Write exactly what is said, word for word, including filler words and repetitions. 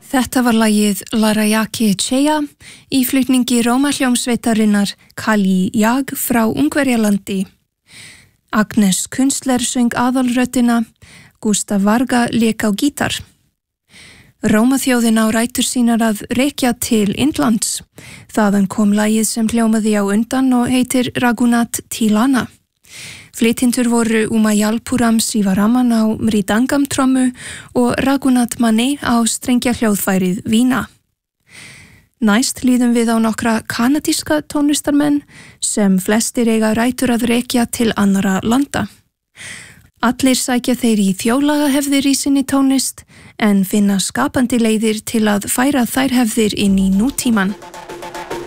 Þetta var lagið Larayake Cheya í flutningi Rómahljómsveitarinnar Kali Jag frá Ungverjalandi. Agnes Kunstler söng aðalröddina, Gustaf Varga lék á gítar. Rómaþjóðin á rætur sínar að rekja til Indlands. Þaðan kom lagið sem hljómaði á undan og heitir Raghunath Tilana. Flytjendur voru Umayalpuram Sivaraman á mridangam trommu og Raghunath Mane á strengja hljóðfærið vína. Næst líðum við á nokkra kanadíska tónlistarmenn sem flestir eiga rætur að rekja til annara landa. Allir sækja þeir í þjóðlagahefðir í sinni tónlist en finna skapandi leiðir til að færa þær hefðir inn í nútíman.